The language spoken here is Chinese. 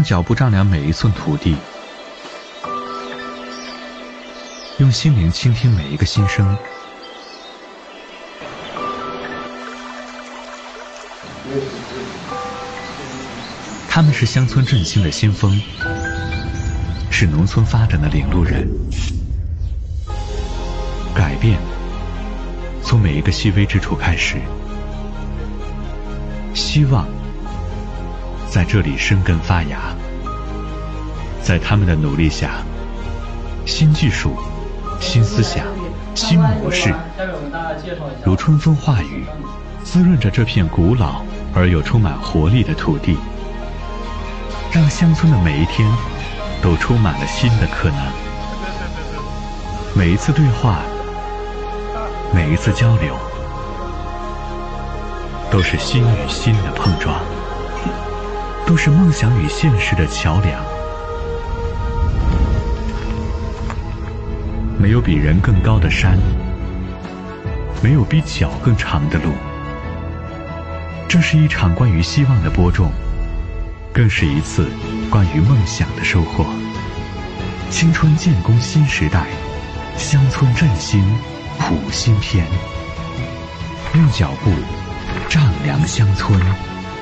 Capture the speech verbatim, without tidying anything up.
脚步丈量每一寸土地，用心灵倾听每一个心声。他们是乡村振兴的先锋，是农村发展的领路人。改变从每一个细微之处开始，希望在这里生根发芽。在他们的努力下，新技术、新思想、新模式如春风化雨，滋润着这片古老而又充满活力的土地，让乡村的每一天都充满了新的可能。每一次对话，每一次交流，都是心与心的碰撞，都是梦想与现实的桥梁。没有比人更高的山，没有比脚更长的路。这是一场关于希望的播种，更是一次关于梦想的收获。青春建功新时代，乡村振兴谱新篇，用脚步丈量乡村。